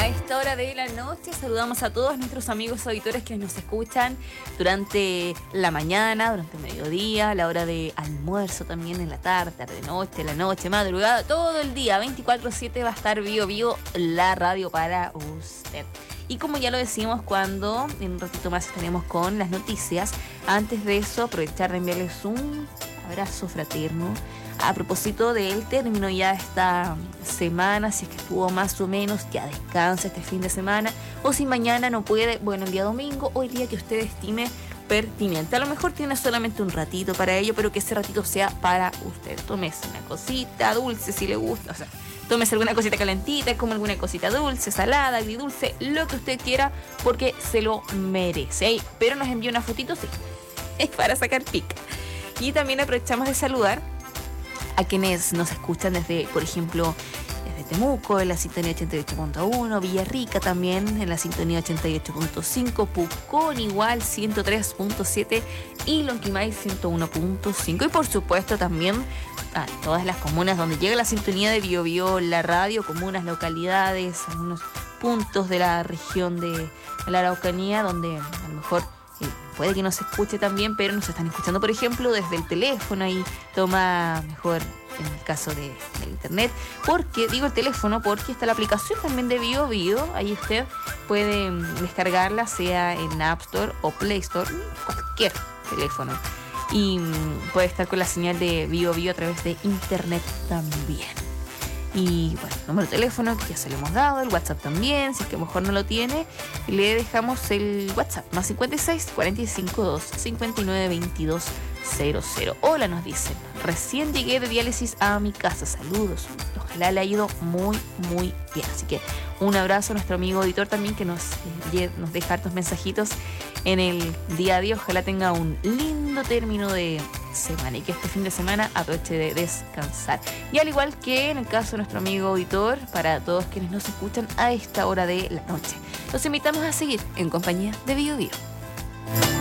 A esta hora de la noche saludamos a todos nuestros amigos auditores que nos escuchan durante la mañana, durante el mediodía, a la hora de almuerzo también, en la tarde, tarde-noche, la noche, madrugada, todo el día, 24/7 va a estar vivo la radio para usted. Y como ya lo decimos, cuando en un ratito más estaremos con las noticias, antes de eso aprovechar de enviarles un abrazo fraterno a propósito del término ya de esta semana, si es que estuvo más o menos, ya descansa este fin de semana, o si mañana no puede, bueno, el día domingo o el día que usted estime pertinente. A lo mejor tiene solamente un ratito para ello, pero que ese ratito sea para usted. Tómese una cosita dulce si le gusta, o sea, tómese alguna cosita calentita, come alguna cosita dulce, salada, agridulce, lo que usted quiera, porque se lo merece. Pero nos envió una fotito, sí, es para sacar pica. Y también aprovechamos de saludar a quienes nos escuchan desde, por ejemplo, desde Temuco, en la sintonía 88.1, Villarrica también en la sintonía 88.5, Pucón igual 103.7 y Lonquimay 101.5. Y por supuesto también a todas las comunas donde llega la sintonía de Bio Bio, la radio, comunas, localidades, algunos puntos de la región de la Araucanía donde a lo mejor puede que nos escuche también, pero nos están escuchando, por ejemplo, desde el teléfono. Ahí toma mejor en el caso del internet. Porque, digo el teléfono, porque está la aplicación también de Bio Bio. Ahí usted puede descargarla, sea en App Store o Play Store, cualquier teléfono. Y puede estar con la señal de Bio Bio a través de internet también. Y bueno, número de teléfono que ya se lo hemos dado, el WhatsApp también, si es que a lo mejor no lo tiene, le dejamos el WhatsApp, más 56 45 2 59 22 00. Hola, nos dicen, recién llegué de diálisis a mi casa, saludos, ojalá le haya ido muy, muy bien. Así que un abrazo a nuestro amigo auditor también que nos deja hartos mensajitos en el día a día. Ojalá tenga un lindo término de semana y que este fin de semana aproveche de descansar. Y al igual que en el caso de nuestro amigo auditor, para todos quienes nos escuchan a esta hora de la noche, los invitamos a seguir en compañía de Bio Bio.